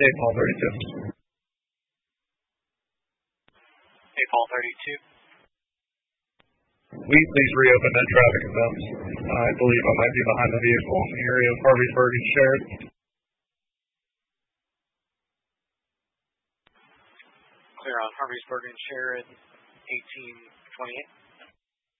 Paul 32. Paul 32. Will you please reopen that traffic event? I believe I might be behind the vehicle in the area of Harveysburg and Sherrod. Clear on Harveysburg and Sherrod, 1828.